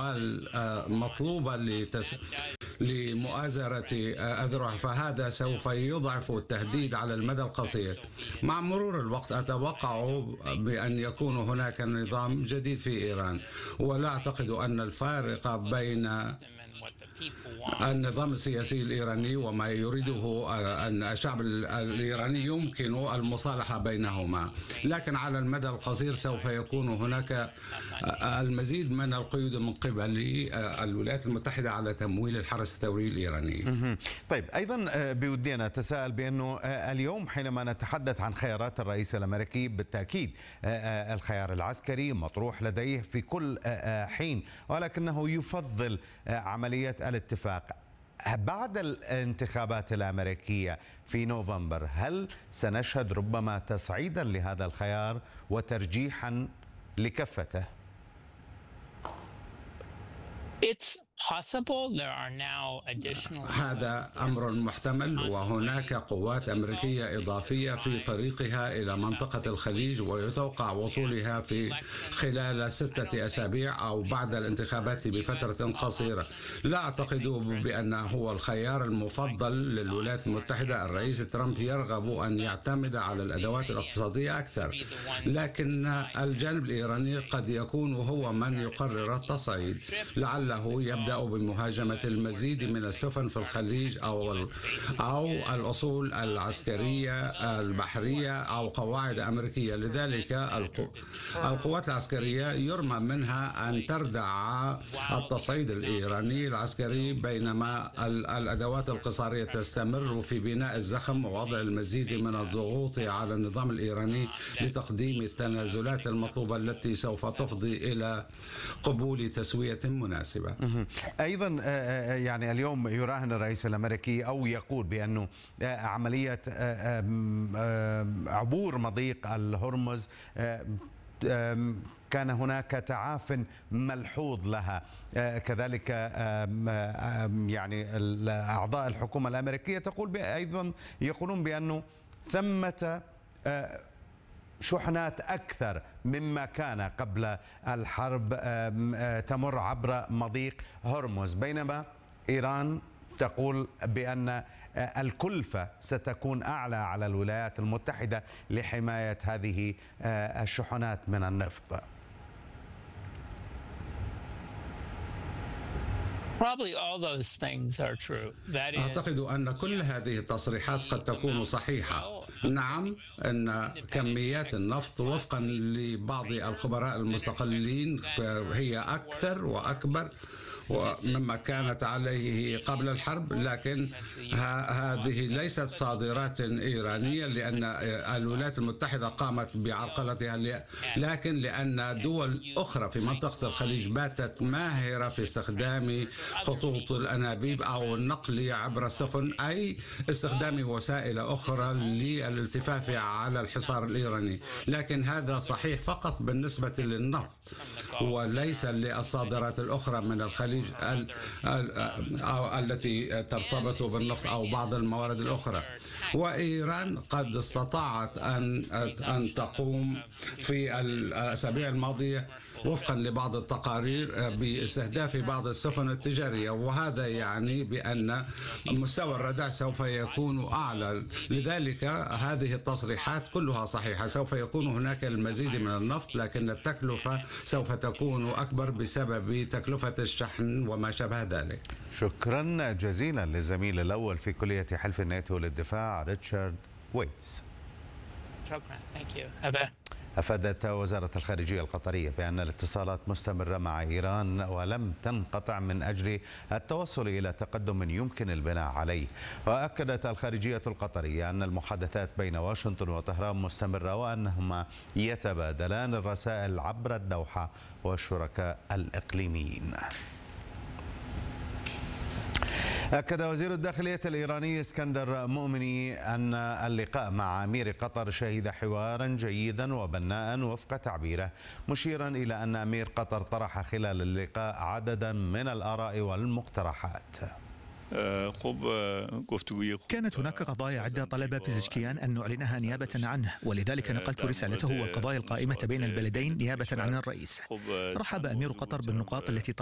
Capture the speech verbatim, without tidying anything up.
أموال آه، مطلوبة لتس... لمؤازرة آه، أذرع، فهذا سوف يضعف التهديد على المدى القصير. مع مرور الوقت أتوقع بأن يكون هناك نظام جديد في إيران، ولا أعتقد أن الفارق بين النظام السياسي الإيراني وما يريده أن الشعب الإيراني يمكن المصالحة بينهما، لكن على المدى القصير سوف يكون هناك المزيد من القيود من قبل الولايات المتحدة على تمويل الحرس الثوري الإيراني. طيب، أيضا بودي أن أتساءل بأنه اليوم حينما نتحدث عن خيارات الرئيس الأمريكي، بالتأكيد الخيار العسكري مطروح لديه في كل حين، ولكنه يفضل عملية الاتفاق. بعد الانتخابات الأمريكية في نوفمبر، هل سنشهد ربما تصعيدا لهذا الخيار وترجيحا لكفته؟ هذا أمر محتمل، وهناك قوات أمريكية إضافية في طريقها إلى منطقة الخليج، ويتوقع وصولها في خلال ستة أسابيع أو بعد الانتخابات بفترة قصيرة. لا أعتقد بأنه هو الخيار المفضل للولايات المتحدة. الرئيس ترامب يرغب أن يعتمد على الأدوات الاقتصادية أكثر، لكن الجانب الإيراني قد يكون هو من يقرر التصعيد. لعله يبدأ بمهاجمة المزيد من السفن في الخليج أو أو الأصول العسكرية البحرية أو قواعد أمريكية. لذلك القوات العسكرية يرمى منها أن تردع التصعيد الإيراني العسكري، بينما الأدوات القصارية تستمر في بناء الزخم ووضع المزيد من الضغوط على النظام الإيراني لتقديم التنازلات المطلوبة التي سوف تفضي إلى قبول تسوية مناسبة. أيضا يعني اليوم يراهن الرئيس الأمريكي أو يقول بأنه عملية عبور مضيق الهرمز كان هناك تعاف ملحوظ لها. كذلك يعني أعضاء الحكومة الأمريكية تقول أيضا يقولون بأنه ثمة شحنات أكثر مما كان قبل الحرب تمر عبر مضيق هرمز، بينما إيران تقول بأن الكلفة ستكون أعلى على الولايات المتحدة لحماية هذه الشحنات من النفط. أعتقد أن كل هذه التصريحات قد تكون صحيحة. نعم، أن كميات النفط وفقا لبعض الخبراء المستقلين هي أكثر وأكبر مما كانت عليه قبل الحرب، لكن هذه ليست صادرات إيرانية لأن الولايات المتحدة قامت بعرقلتها، لكن لأن دول أخرى في منطقة الخليج باتت ماهرة في استخدام خطوط الأنابيب أو النقل عبر السفن، أي استخدام وسائل أخرى للالتفاف على الحصار الإيراني. لكن هذا صحيح فقط بالنسبة للنفط وليس للصادرات الأخرى من الخليج التي ترتبط بالنفط أو بعض الموارد الأخرى. وإيران قد استطاعت أن أن تقوم في الأسابيع الماضية وفقا لبعض التقارير باستهداف بعض السفن التجارية، وهذا يعني بأن مستوى الردع سوف يكون أعلى. لذلك هذه التصريحات كلها صحيحة. سوف يكون هناك المزيد من النفط، لكن التكلفة سوف تكون أكبر بسبب تكلفة الشحن وما شابه ذلك. شكرا جزيلا للزميل الأول في كلية حلف الناتو للدفاع ريتشارد ويتس. شكرا. أفادت وزارة الخارجية القطرية بأن الاتصالات مستمرة مع إيران ولم تنقطع من أجل التوصل إلى تقدم يمكن البناء عليه. وأكدت الخارجية القطرية أن المحادثات بين واشنطن وطهران مستمرة، وأنهما يتبادلان الرسائل عبر الدوحة والشركاء الإقليميين. أكد وزير الداخلية الإيراني اسكندر مؤمني أن اللقاء مع أمير قطر شهد حوارا جيدا وبناء وفق تعبيره، مشيرا إلى أن أمير قطر طرح خلال اللقاء عددا من الآراء والمقترحات. كانت هناك قضايا عدة طلب بيزشكيان أن نعلنها نيابة عنه، ولذلك نقلت رسالته والقضايا القائمة بين البلدين نيابة عن الرئيس. رحب أمير قطر بالنقاط التي